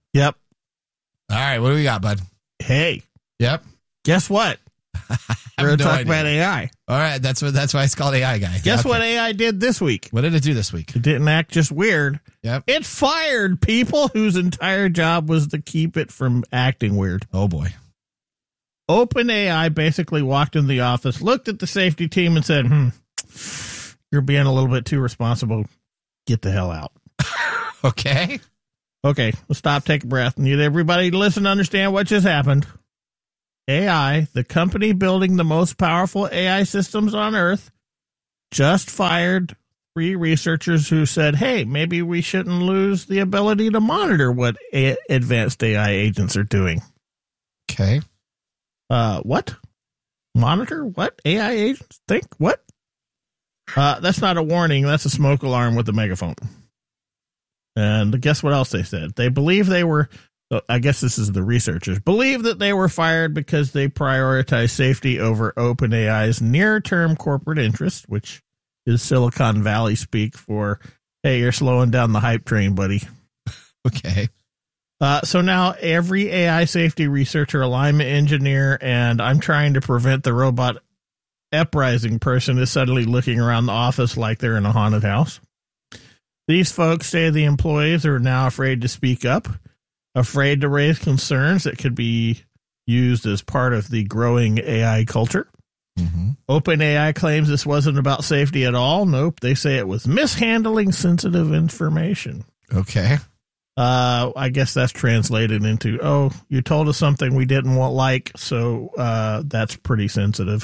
Yep. All right, what do we got, bud? Hey. Yep. Guess what? We're going to talk about AI. All right, that's why it's called AI Guy. Guess what AI did this week? What did it do this week? It didn't act just weird. Yep. It fired people whose entire job was to keep it from acting weird. Oh, boy. OpenAI basically walked into the office, looked at the safety team and said, you're being a little bit too responsible. Get the hell out. Okay. Okay, let's stop, take a breath. Need everybody to listen to understand what just happened. AI, the company building the most powerful AI systems on Earth, just fired 3 researchers who said, hey, maybe we shouldn't lose the ability to monitor what advanced AI agents are doing. Okay. What? Monitor what? AI agents think? What? That's not a warning. That's a smoke alarm with a megaphone. And guess what else they said? They believe they were, I guess this is the researchers, believe that they were fired because they prioritize safety over OpenAI's near-term corporate interest, which is Silicon Valley speak for, hey, you're slowing down the hype train, buddy. Okay. So now every AI safety researcher, alignment engineer, and I'm trying to prevent the robot uprising person is suddenly looking around the office like they're in a haunted house. These folks say the employees are now afraid to speak up, afraid to raise concerns that could be used as part of the growing AI culture. Mm-hmm. OpenAI claims this wasn't about safety at all. Nope. They say it was mishandling sensitive information. Okay. I guess that's translated into, oh, you told us something we didn't like, so that's pretty sensitive.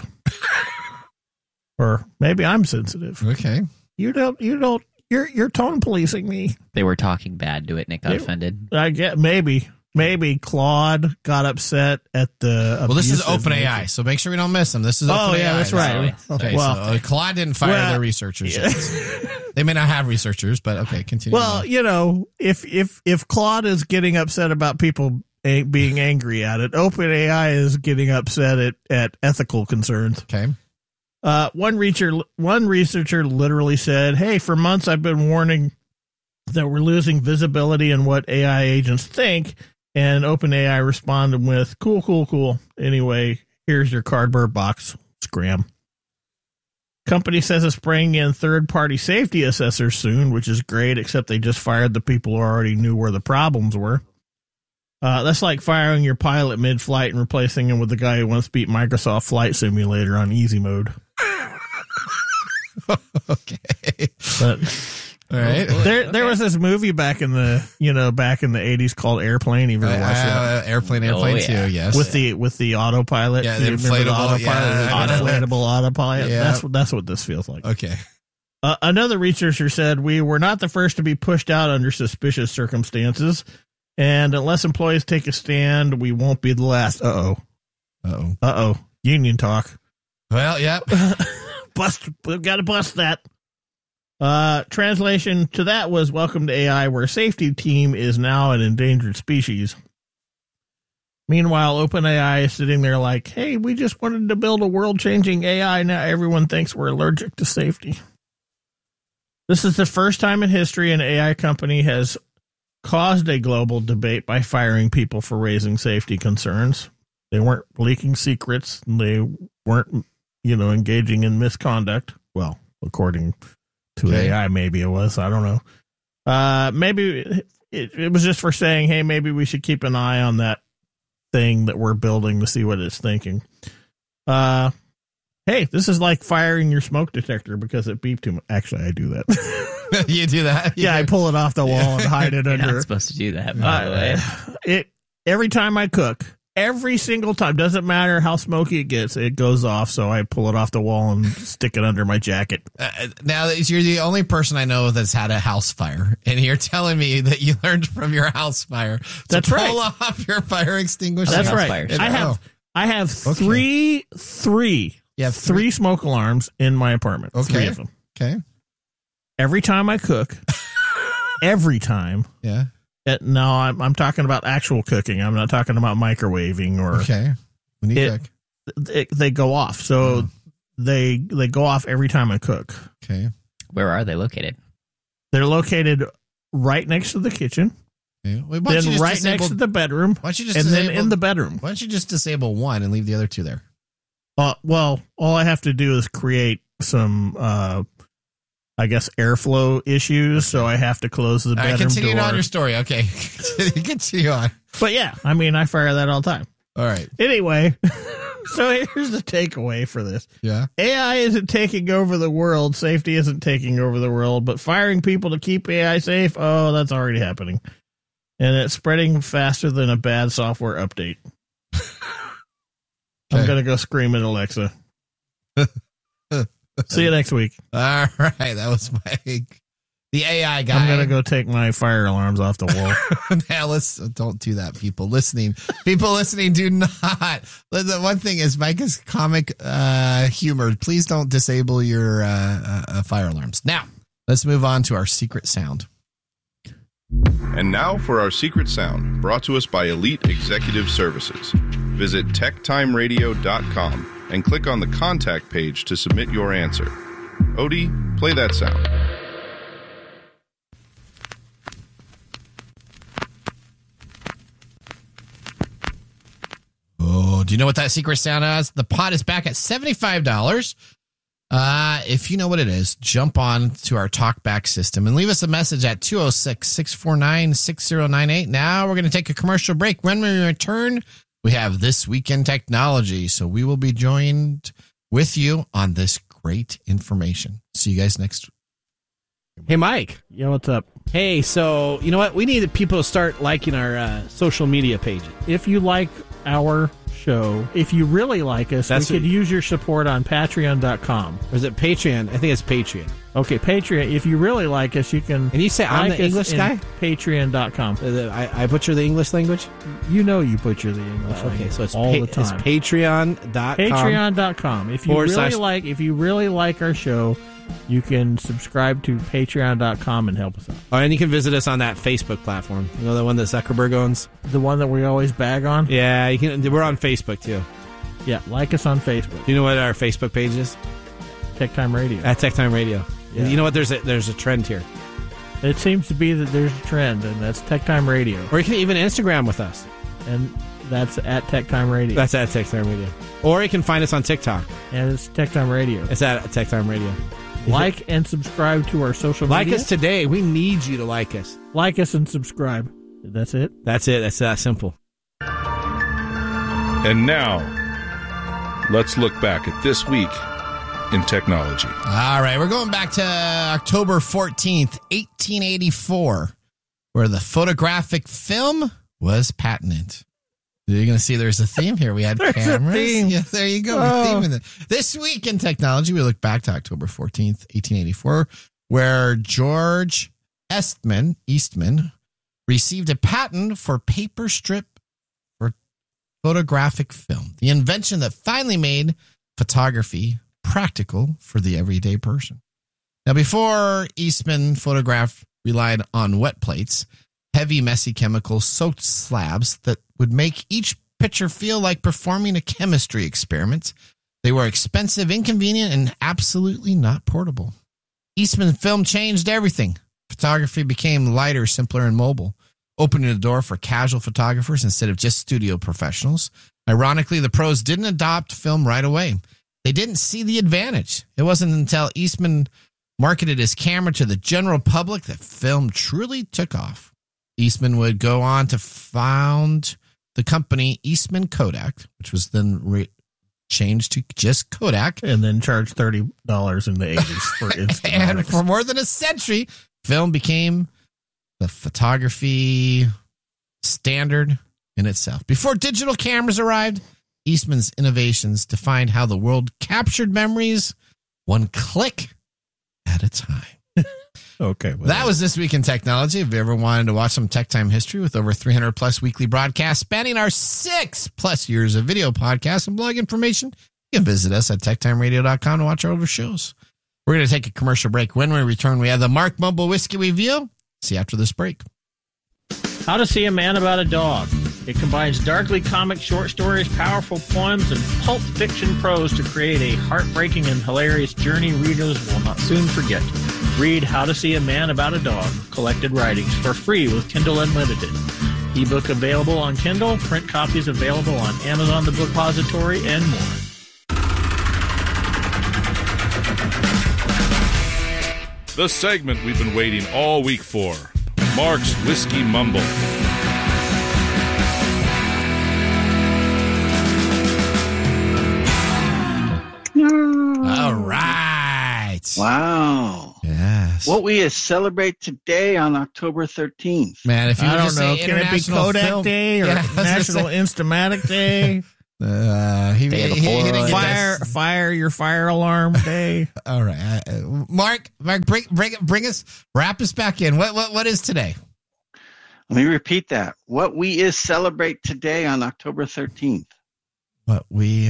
Or maybe I'm sensitive. Okay. You're tone policing me. They were talking bad to it, and it got offended. I get maybe Claude got upset at the. Well, this is OpenAI, so make sure we don't miss them. This is OpenAI. Oh, yeah, that's right. Okay, well, so Claude didn't fire their researchers. They may not have researchers, but okay, continue. Well, if Claude is getting upset about people being angry at it, OpenAI is getting upset at ethical concerns. Okay. One researcher literally said, hey, for months I've been warning that we're losing visibility in what AI agents think. And OpenAI responded with, cool. Anyway, here's your cardboard box. Scram. Company says it's bringing in third-party safety assessors soon, which is great, except they just fired the people who already knew where the problems were. That's like firing your pilot mid-flight and replacing him with the guy who once beat Microsoft Flight Simulator on easy mode. Okay. But all right. There was this movie back in the 80s called Airplane. You ever watched that? Airplane too. Yes. With the autopilot. Yeah, the inflatable inflatable autopilot. Yeah. That's what this feels like. Okay. Another researcher said, we were not the first to be pushed out under suspicious circumstances, and unless employees take a stand, we won't be the last. Uh-oh. Union talk. Well, yep. We've got to bust that. Translation to that was, welcome to AI, where safety team is now an endangered species. Meanwhile, OpenAI is sitting there like, hey, we just wanted to build a world-changing AI. Now everyone thinks we're allergic to safety. This is the first time in history an AI company has caused a global debate by firing people for raising safety concerns. They weren't leaking secrets. They weren't, engaging in misconduct. Well, according to AI, maybe it was. I don't know. Maybe it was just for saying, hey, maybe we should keep an eye on that thing that we're building to see what it's thinking. Hey, this is like firing your smoke detector because it beeped too much. Actually, I do that. You do that? Yeah, I pull it off the wall and hide it under. You're not supposed to do that, by the way. Every time I cook, every single time, doesn't matter how smoky it gets, it goes off, so I pull it off the wall and stick it under my jacket. Now, you're the only person I know that's had a house fire, and you're telling me that you learned from your house fire to pull off your fire extinguisher. That's right. I have three smoke alarms in my apartment. Okay. 3 of them. Okay. Every time I cook, every time. Yeah. No, I'm talking about actual cooking. I'm not talking about microwaving or. Okay. When you cook, they go off. So they go off every time I cook. Okay. Where are they located? They're located right next to the kitchen. Okay. Well, then right next to the bedroom. Why don't you just and then in the bedroom. Why don't you just disable one and leave the other two there? Well, all I have to do is create some, I guess, airflow issues. So I have to close the bedroom door. Continue on your story. Okay. Continue on. But yeah, I mean, I fire that all the time. All right. Anyway, so here's the takeaway for this. Yeah. AI isn't taking over the world. Safety isn't taking over the world. But firing people to keep AI safe, oh, that's already happening. And it's spreading faster than a bad software update. Okay. I'm going to go scream at Alexa. See you next week. All right. That was the AI guy. I'm going to go take my fire alarms off the wall. Now, don't do that, people listening. People listening, do not. The one thing is Micah's comic humor. Please don't disable your fire alarms. Now, let's move on to our secret sound. And now for our secret sound, brought to us by Elite Executive Services. Visit techtimeradio.com and click on the contact page to submit your answer. Odie, play that sound. Oh, do you know what that secret sound is? The pot is back at $75. If you know what it is, jump on to our TalkBack system and leave us a message at 206-649-6098. Now we're going to take a commercial break. When we return, we have This Week in Technology. So we will be joined with you on this great information. See you guys next week. Hey, Mike. Yeah, what's up? Hey, so you know what? We need people to start liking our social media pages. If you like our show, if you really like us, we could use your support on patreon.com. Or is it Patreon? I think it's Patreon. Okay, Patreon. If you really like us, you can. And you say I'm the English guy? Patreon.com. I butcher the English language? You know you butcher the English language. Okay, so it's all the time. It's Patreon.com. Patreon.com. If you really like our show, you can subscribe to patreon.com and help us out. Oh, and you can visit us on that Facebook platform. You know, the one that Zuckerberg owns? The one that we always bag on? Yeah, you can. We're on Facebook, too. Yeah, like us on Facebook. Do you know what our Facebook page is? Tech Time Radio. At Tech Time Radio. Yeah. You know what? There's a trend here. It seems to be that there's a trend, and that's Tech Time Radio. Or you can even Instagram with us. And that's at Tech Time Radio. That's at Tech Time Radio. Or you can find us on TikTok. And it's Tech Time Radio. It's at Tech Time Radio. Like and subscribe to our social media. Like us today. We need you to like us. Like us and subscribe. That's it? That's it. That's that simple. And now, let's look back at this week in technology. All right. We're going back to October 14th, 1884, where the photographic film was patented. You're going to see there's a theme here. We had cameras. A theme. Yeah, there you go. Oh. This week in technology, we look back to October 14th, 1884, where George Eastman received a patent for paper strip for photographic film, the invention that finally made photography practical for the everyday person. Now, before Eastman, photograph relied on wet plates, heavy, messy chemicals soaked slabs that would make each picture feel like performing a chemistry experiment. They were expensive, inconvenient, and absolutely not portable. Eastman film changed everything. Photography became lighter, simpler, and mobile, opening the door for casual photographers instead of just studio professionals. Ironically, the pros didn't adopt film right away. They didn't see the advantage. It wasn't until Eastman marketed his camera to the general public that film truly took off. Eastman would go on to found the company Eastman Kodak, which was then changed to just Kodak. And then charged $30 in the 80s for instant. And for more than a century, film became the photography standard in itself. Before digital cameras arrived, Eastman's innovations defined how the world captured memories one click at a time. Okay. Well, that was This Week in Technology. If you ever wanted to watch some Tech Time history with over 300 plus weekly broadcasts spanning our 6+ years of video podcasts and blog information, you can visit us at techtimeradio.com to watch our older shows. We're going to take a commercial break. When we return, we have the Mark Mumble Whiskey Review. See you after this break. How to See a Man About a Dog. It combines darkly comic short stories, powerful poems, and pulp fiction prose to create a heartbreaking and hilarious journey readers will not soon forget. Read How to See a Man About a Dog, Collected Writings, for free with Kindle Unlimited. Ebook available on Kindle, print copies available on Amazon the Bookpository, and more. The segment we've been waiting all week for. Mark's Whiskey Mumble. All right. Wow. Yes. What we celebrate today on October 13th. Man, if you I just don't know. say Can it be International Kodak Film- Day or Yeah, I was gonna National say- Instamatic Day? He didn't get Fire your fire alarm day. All right, Mark, bring us, wrap us back in. What is today? Let me repeat that. What we celebrate today on October 13th. What we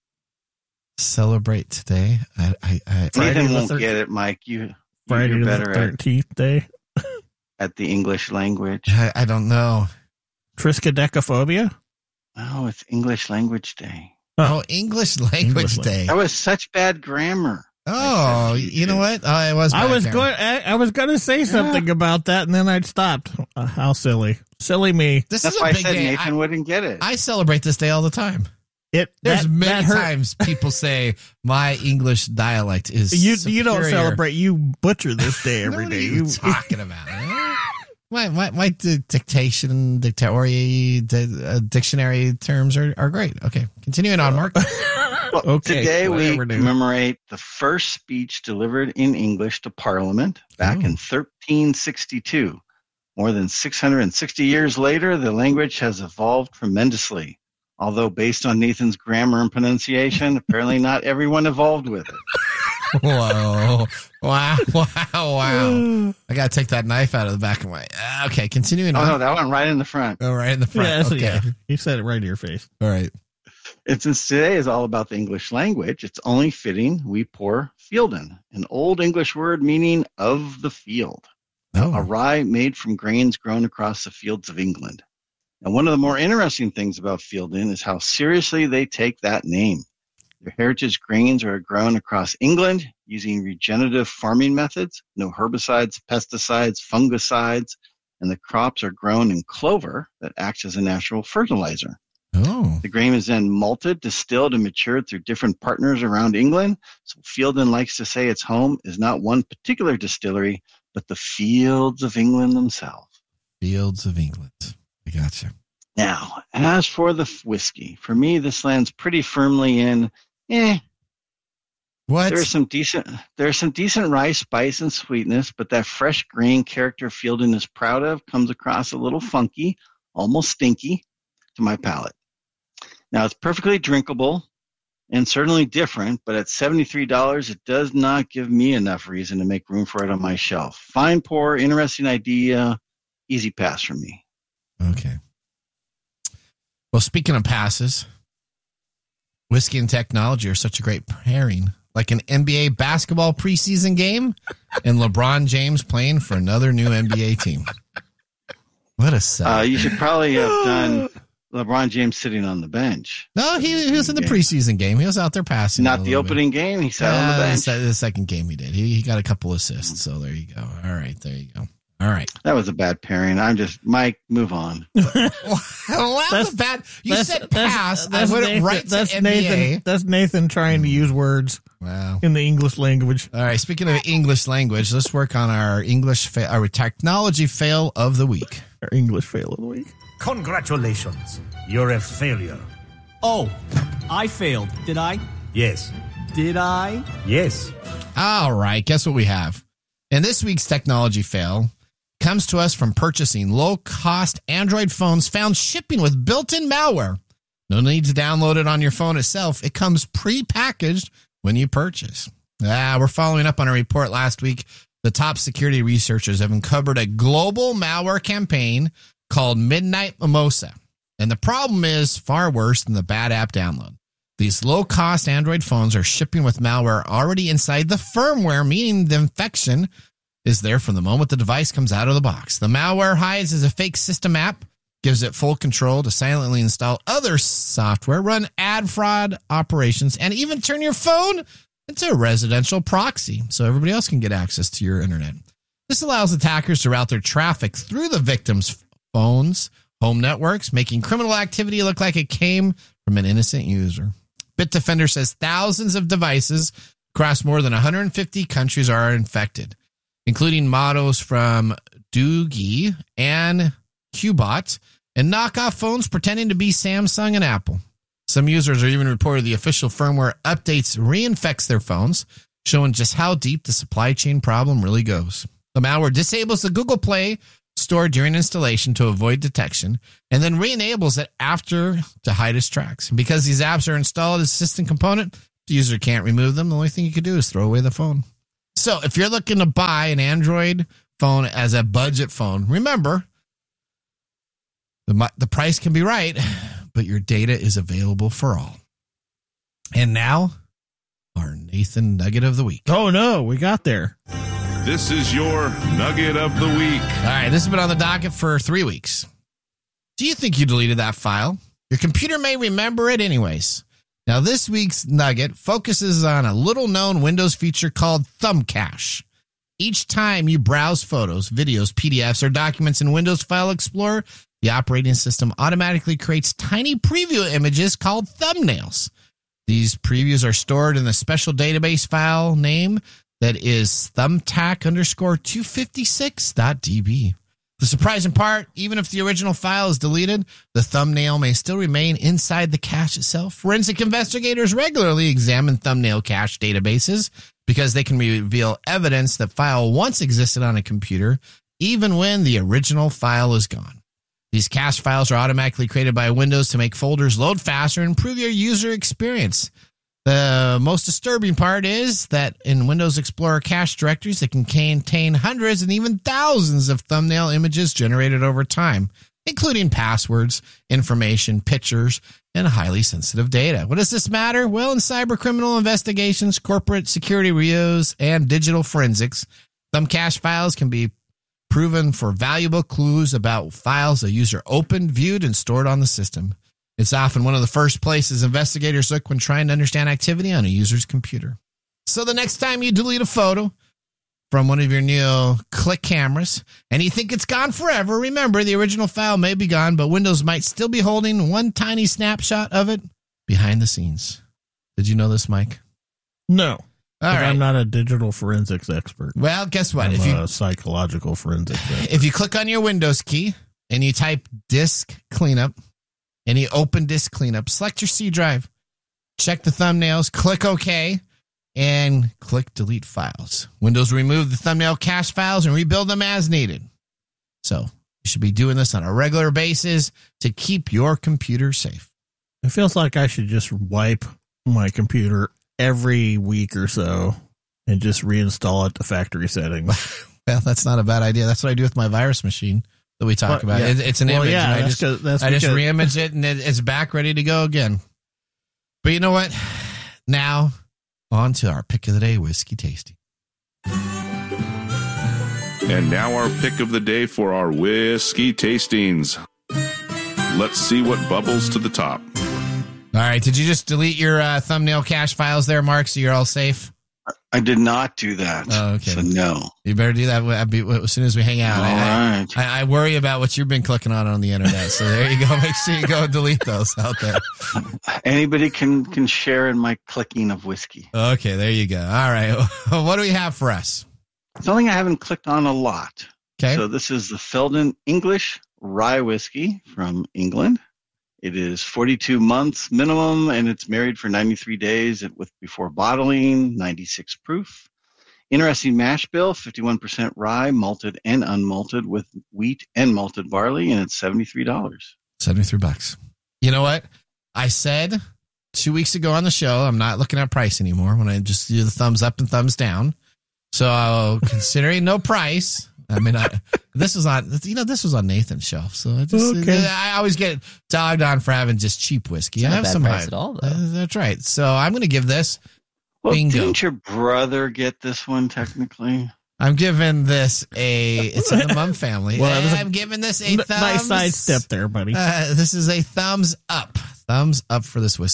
celebrate today? Nathan won't get it, Mike. You're Friday the better 13th day. at the English language. I don't know. Triskaidekaphobia? Oh, it's English Language Day. Oh, English Language Day. That was such bad grammar. Oh, you know what? I was going to say something about that, and then I'd stopped. How silly me. This That's is why a I big said day. Nathan wouldn't get it. I celebrate this day all the time. There's Many times people say my English dialect is you don't superior. celebrate. You butcher this day every What day. are you talking about? My dictation, dictionary terms are great. Okay, continuing on, Mark. Well, Okay, today we whatever, dude. commemorate the first speech delivered in English to Parliament back in 1362. More than 660 years later, the language has evolved tremendously. Although based on Nathan's grammar and pronunciation, apparently not everyone evolved with it. Whoa. Wow. I got to take that knife out of the back of my... Okay, continuing Oh, on. no, that went right in the front. Oh, right in the front. Yeah, okay. yeah, you said it right to your face. All right. And since today is all about the English language, it's only fitting we pour fielden, an old English word meaning of the field. Oh. A rye made from grains grown across the fields of England. And one of the more interesting things about fielden is how seriously they take that name. Their heritage grains are grown across England using regenerative farming methods, no herbicides, pesticides, fungicides, and the crops are grown in clover that acts as a natural fertilizer. Oh. The grain is then malted, distilled, and matured through different partners around England. So Fielden likes to say its home is not one particular distillery, but the fields of England themselves. Fields of England. I gotcha. Now, as for the whiskey, for me, this lands pretty firmly in, What? There's some decent rye spice and sweetness, but that fresh grain character Fielden is proud of comes across a little funky, almost stinky to my palate. Now, it's perfectly drinkable and certainly different, but at $73, it does not give me enough reason to make room for it on my shelf. Fine pour, interesting idea, easy pass for me. Okay. Well, speaking of passes, whiskey and technology are such a great pairing. Like an NBA basketball preseason game and LeBron James playing for another new NBA team. What a set. You should probably have done LeBron James sitting on the bench. No, he was in the preseason game. He was out there passing. Not the opening game. He sat on the bench. The second game he did. He got a couple assists. So there you go. All right. There you go. All right. That was a bad pairing. Mike, move on. Well, that's bad. You said pass. I went Nathan, right to that's NBA. Nathan. That's Nathan trying to use words Wow. in the English language. All right. Speaking of English language, let's work on our our technology fail of the week. Our English fail of the week. Congratulations. You're a failure. Oh, I failed, did I? Yes. Did I? Yes. All right. Guess what we have? And this week's technology fail comes to us from purchasing low-cost Android phones found shipping with built-in malware. No need to download it on your phone itself. It comes pre-packaged when you purchase. We're following up on a report last week. The top security researchers have uncovered a global malware campaign called Midnight Mimosa. And the problem is far worse than the bad app download. These low-cost Android phones are shipping with malware already inside the firmware, meaning the infection is there from the moment the device comes out of the box. The malware hides as a fake system app, gives it full control to silently install other software, run ad fraud operations, and even turn your phone It's a residential proxy, so everybody else can get access to your internet. This allows attackers to route their traffic through the victim's phones, home networks, making criminal activity look like it came from an innocent user. Bitdefender says thousands of devices across more than 150 countries are infected, including models from Doogie and Qbot and knockoff phones pretending to be Samsung and Apple. Some users are even reported the official firmware updates reinfects their phones, showing just how deep the supply chain problem really goes. The malware disables the Google Play Store during installation to avoid detection, and then re-enables it after to hide its tracks. And because these apps are installed as a system component, the user can't remove them. The only thing you can do is throw away the phone. So if you're looking to buy an Android phone as a budget phone, remember, the price can be right, but your data is available for all. And now, our Nathan Nugget of the Week. Oh, no, we got there. This is your Nugget of the Week. All right, this has been on the docket for 3 weeks. Do you think you deleted that file? Your computer may remember it anyways. Now, this week's Nugget focuses on a little-known Windows feature called Thumb Cache. Each time you browse photos, videos, PDFs, or documents in Windows File Explorer, the operating system automatically creates tiny preview images called thumbnails. These previews are stored in a special database file name that is thumbtack_256.db. The surprising part, even if the original file is deleted, the thumbnail may still remain inside the cache itself. Forensic investigators regularly examine thumbnail cache databases because they can reveal evidence that file once existed on a computer, even when the original file is gone. These cache files are automatically created by Windows to make folders load faster and improve your user experience. The most disturbing part is that in Windows Explorer cache directories, it can contain hundreds and even thousands of thumbnail images generated over time, including passwords, information, pictures, and highly sensitive data. What does this matter? Well, in cyber criminal investigations, corporate security reviews, and digital forensics, thumb cache files can be proven for valuable clues about files a user opened, viewed, and stored on the system. It's often one of the first places investigators look when trying to understand activity on a user's computer. So the next time you delete a photo from one of your new Click cameras and you think it's gone forever, remember the original file may be gone, but Windows might still be holding one tiny snapshot of it behind the scenes. Did you know this, Mike? No. All right. I'm not a digital forensics expert. Well, guess what? I'm a psychological forensics expert. If you click on your Windows key and you type disk cleanup and you open disk cleanup, select your C drive, check the thumbnails, click OK, and click delete files. Windows will remove the thumbnail cache files and rebuild them as needed. So you should be doing this on a regular basis to keep your computer safe. It feels like I should just wipe my computer every week or so and just reinstall it to factory settings. Well, that's not a bad idea. That's what I do with my virus machine that we talk about. Yeah. It's an image. Yeah, and I just re-image it and it's back ready to go again. But you know what? Now, on to our pick of the day, Whiskey Tasty. And now our pick of the day for our whiskey tastings. Let's see what bubbles to the top. All right. Did you just delete your thumbnail cache files there, Mark, so you're all safe? I did not do that. Oh, okay. So no. You better do that as soon as we hang out. All right. I worry about what you've been clicking on the internet. So there you go. Make sure you go and delete those out there. Anybody can share in my clicking of whiskey. Okay, there you go. All right. What do we have for us? Something I haven't clicked on a lot. Okay. So this is the Feldon English Rye Whiskey from England. It is 42 months minimum, and it's married for 93 days before bottling, 96 proof. Interesting mash bill, 51% rye, malted and unmalted with wheat and malted barley, and it's $73. $73. You know what? I said 2 weeks ago on the show, I'm not looking at price anymore when I just do the thumbs up and thumbs down. So considering no price, I mean, this was on Nathan's shelf. So I always get dogged on for having just cheap whiskey. It's I not have a bad some price at all, though. That's right. So I'm going to give this bingo. Didn't your brother get this one technically? I'm giving this it's in the Mum family. Well, I'm giving this a thumbs. Nice side step there, buddy. This is a thumbs up. Thumbs up for this whiskey.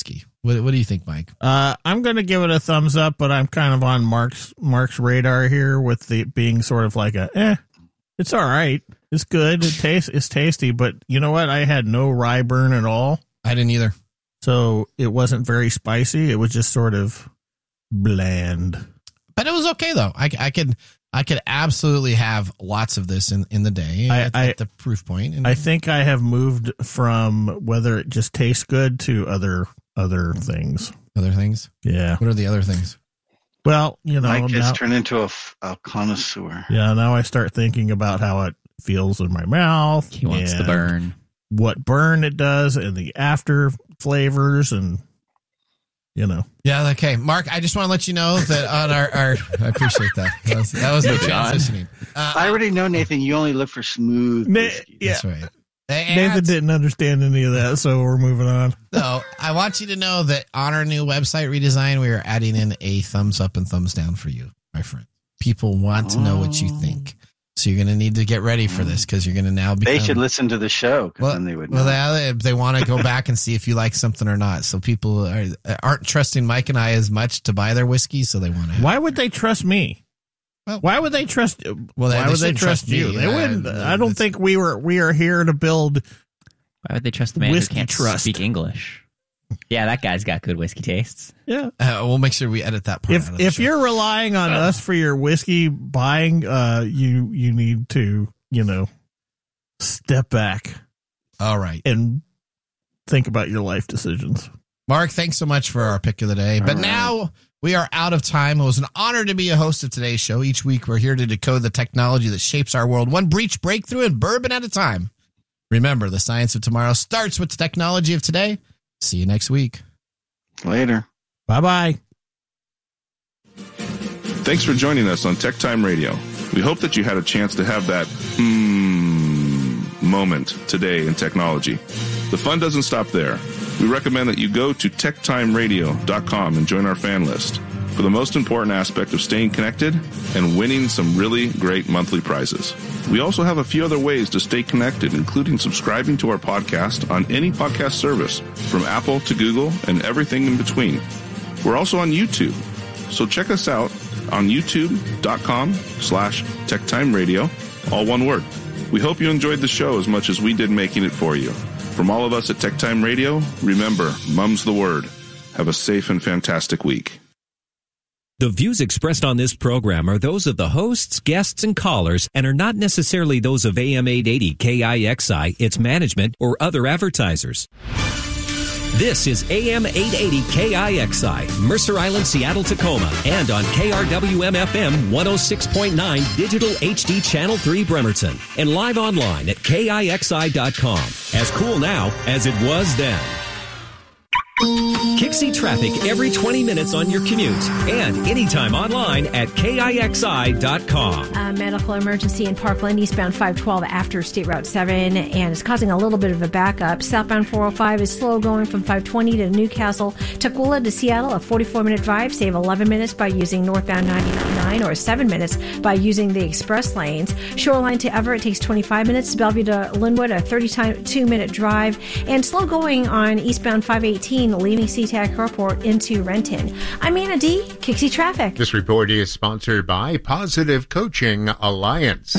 What do you think, Mike? I'm going to give it a thumbs up, but I'm kind of on Mark's radar here with the being sort of like it's all right. It's good. It's tasty, but you know what? I had no rye burn at all. I didn't either. So it wasn't very spicy. It was just sort of bland. But it was okay though. I could absolutely have lots of this in the day at the proof point. I think I have moved from whether it just tastes good to other things. Other things? Yeah. What are the other things? Well, you know, Mike has turned into a connoisseur. Yeah, now I start thinking about how it feels in my mouth. He wants the burn. What burn it does and the after flavors and, you know. Yeah, okay. Mark, I just want to let you know that on our I appreciate that. That was the transitioning. I already know, Nathan, you only look for smooth whiskey. Yeah. That's right. Nathan didn't understand any of that, so we're moving on. So I want you to know that on our new website redesign, we are adding in a thumbs up and thumbs down for you, my friend. People want to know what you think. So you're going to need to get ready for this because you're going to now become... They should listen to the show because then they would know. Well, they want to go back and see if you like something or not. So people aren't trusting Mike and I as much to buy their whiskey, so they want to... Why would they trust me? Well, why would they trust? Why would they trust you? They wouldn't. I don't think we are here to build. Why would they trust the man who can't speak English? Yeah, that guy's got good whiskey tastes. Yeah, we'll make sure we edit that part. If you're relying on us for your whiskey buying, you need to step back. All right, and think about your life decisions. Mark, thanks so much for our pick of the day. But now we are out of time. It was an honor to be a host of today's show. Each week, we're here to decode the technology that shapes our world, one breach breakthrough and bourbon at a time. Remember, the science of tomorrow starts with the technology of today. See you next week. Later. Bye-bye. Thanks for joining us on Tech Time Radio. We hope that you had a chance to have that moment today in technology. The fun doesn't stop there. We recommend that you go to techtimeradio.com and join our fan list for the most important aspect of staying connected and winning some really great monthly prizes. We also have a few other ways to stay connected, including subscribing to our podcast on any podcast service, from Apple to Google and everything in between. We're also on YouTube, so check us out on youtube.com/techtimeradio, all one word. We hope you enjoyed the show as much as we did making it for you. From all of us at Tech Time Radio, remember, mum's the word. Have a safe and fantastic week. The views expressed on this program are those of the hosts, guests, and callers and are not necessarily those of AM 880 KIXI, its management, or other advertisers. This is AM 880 KIXI, Mercer Island, Seattle, Tacoma, and on KRWM-FM 106.9 Digital HD Channel 3 Bremerton, and live online at KIXI.com. As cool now as it was then. Kixie traffic every 20 minutes on your commute and anytime online at KIXI.com. A medical emergency in Parkland, eastbound 512 after State Route 7, and it's causing a little bit of a backup. Southbound 405 is slow going from 520 to Newcastle. Tukwila to Seattle, a 44-minute drive. Save 11 minutes by using northbound 99 or 7 minutes by using the express lanes. Shoreline to Everett takes 25 minutes. Bellevue to Linwood, a 32-minute drive. And slow going on eastbound 518 leaving SeaTac Airport into Renton. I'm Anna D. Kixie Traffic. This report is sponsored by Positive Coaching Alliance.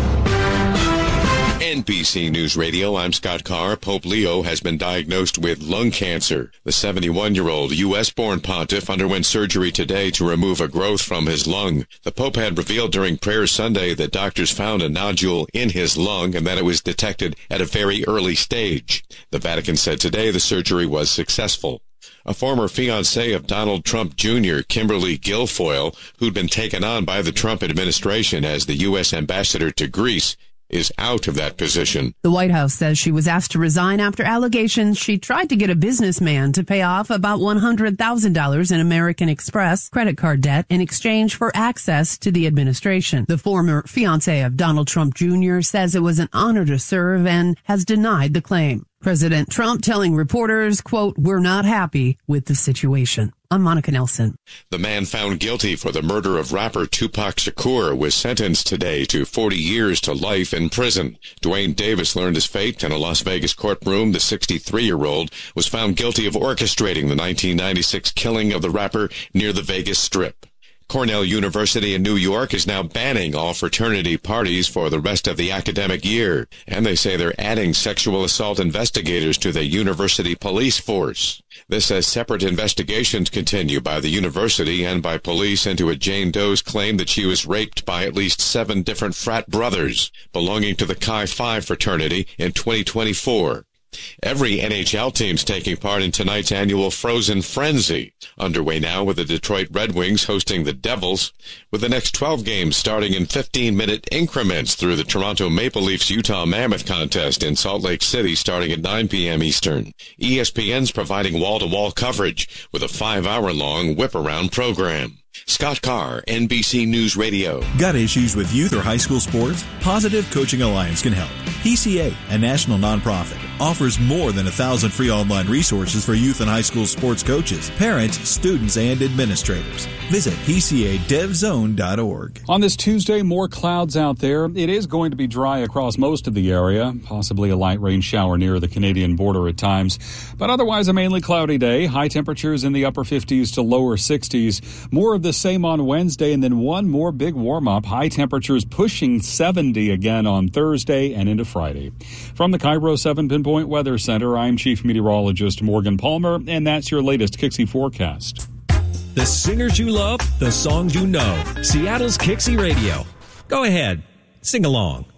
NBC News Radio, I'm Scott Carr. Pope Leo has been diagnosed with lung cancer. The 71-year-old U.S.-born pontiff underwent surgery today to remove a growth from his lung. The Pope had revealed during prayer Sunday that doctors found a nodule in his lung and that it was detected at a very early stage. The Vatican said today the surgery was successful. A former fiancée of Donald Trump Jr., Kimberly Guilfoyle, who'd been taken on by the Trump administration as the U.S. ambassador to Greece, is out of that position. The White House says she was asked to resign after allegations she tried to get a businessman to pay off about $100,000 in American Express credit card debt in exchange for access to the administration. The former fiancé of Donald Trump Jr. says it was an honor to serve and has denied the claim. President Trump telling reporters, quote, "We're not happy with the situation." I'm Monica Nelson. The man found guilty for the murder of rapper Tupac Shakur was sentenced today to 40 years to life in prison. Dwayne Davis learned his fate in a Las Vegas courtroom. The 63-year-old was found guilty of orchestrating the 1996 killing of the rapper near the Vegas Strip. Cornell University in New York is now banning all fraternity parties for the rest of the academic year, and they say they're adding sexual assault investigators to the university police force. This as separate investigations continue by the university and by police into a Jane Doe's claim that she was raped by at least 7 different frat brothers belonging to the Chi Phi fraternity in 2024. Every NHL team's taking part in tonight's annual Frozen Frenzy, underway now with the Detroit Red Wings hosting the Devils, with the next 12 games starting in 15-minute increments through the Toronto Maple Leafs Utah Mammoth contest in Salt Lake City starting at 9 p.m. Eastern. ESPN's providing wall-to-wall coverage with a 5-hour-long whip-around program. Scott Carr, NBC News Radio. Got issues with youth or high school sports? Positive Coaching Alliance can help. PCA, a national nonprofit, offers more than 1,000 free online resources for youth and high school sports coaches, parents, students, and administrators. Visit PCADevZone.org. On this Tuesday, more clouds out there. It is going to be dry across most of the area, possibly a light rain shower near the Canadian border at times. But otherwise, a mainly cloudy day. High temperatures in the upper 50s to lower 60s. More of the same on Wednesday, and then one more big warm-up. High temperatures pushing 70 again on Thursday and into Friday. From the Cairo 7 Pinpoint Weather Center, I'm Chief Meteorologist Morgan Palmer, and that's your latest Kixie forecast. The singers you love, the songs you know. Seattle's Kixie Radio. Go ahead, sing along.